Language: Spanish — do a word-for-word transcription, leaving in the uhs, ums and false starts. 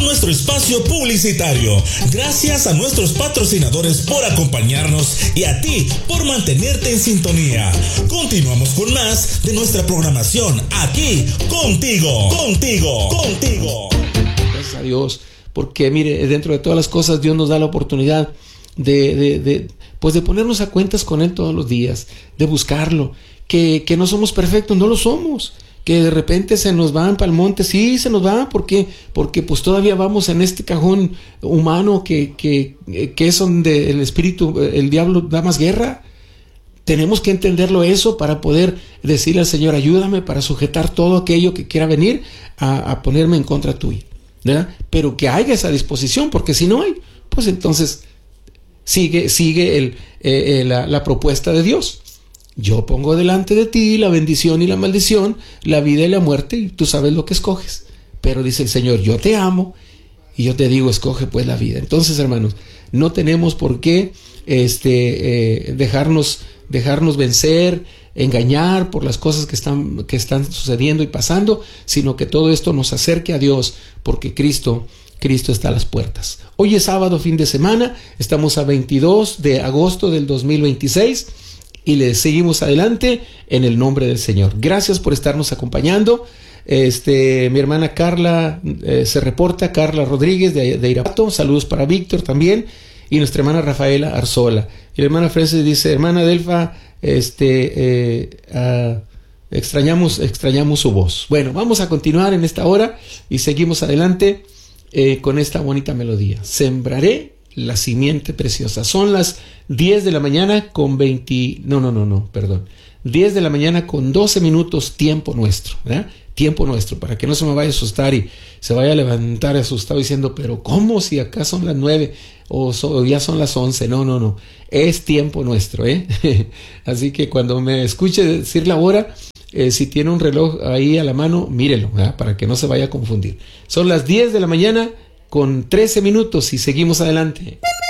con nuestro espacio publicitario. Gracias a nuestros patrocinadores por acompañarnos y a ti por mantenerte en sintonía. Continuamos con más de nuestra programación aquí contigo, contigo, contigo. Gracias a Dios, porque mire, dentro de todas las cosas Dios nos da la oportunidad de, de, de pues de ponernos a cuentas con Él todos los días, de buscarlo, que, que no somos perfectos, no lo somos, que de repente se nos van para el monte, sí, se nos van, ¿por qué? Porque pues todavía vamos en este cajón humano que, que, que es donde el espíritu, el diablo da más guerra. Tenemos que entenderlo eso para poder decirle al Señor, ayúdame para sujetar todo aquello que quiera venir a, a ponerme en contra tuya, ¿verdad? Pero que haya esa disposición, porque si no hay, pues entonces sigue, sigue el, eh, eh, la, la propuesta de Dios. Yo pongo delante de ti la bendición y la maldición, la vida y la muerte, y tú sabes lo que escoges. Pero dice el Señor, yo te amo y yo te digo, escoge pues la vida. Entonces, hermanos, no tenemos por qué este, eh, dejarnos, dejarnos vencer, engañar por las cosas que están, que están sucediendo y pasando, sino que todo esto nos acerque a Dios, porque Cristo Cristo está a las puertas. Hoy es sábado, fin de semana, estamos a veintidós de agosto del dos mil veintiséis y le seguimos adelante en el nombre del Señor. Gracias por estarnos acompañando. Este, mi hermana Carla eh, se reporta, Carla Rodríguez de, de Irapuato, saludos para Víctor también, y nuestra hermana Rafaela Arzola. Y la hermana Frances dice, hermana Delfa, este, eh, uh, extrañamos, extrañamos su voz. Bueno, vamos a continuar en esta hora y seguimos adelante. Eh, con esta bonita melodía. Sembraré la simiente preciosa. Son las diez de la mañana con veinte... No, no, no, no, perdón. diez de la mañana con doce minutos, tiempo nuestro, ¿verdad? Tiempo nuestro, para que no se me vaya a asustar y se vaya a levantar asustado diciendo, pero ¿cómo si acá son las nueve o, so, o ya son las once? No, no, no. Es tiempo nuestro, ¿eh? Así que cuando me escuche decir la hora, Eh, si tiene un reloj ahí a la mano, mírelo, ¿verdad? Para que no se vaya a confundir. Son las diez de la mañana con trece minutos y seguimos adelante.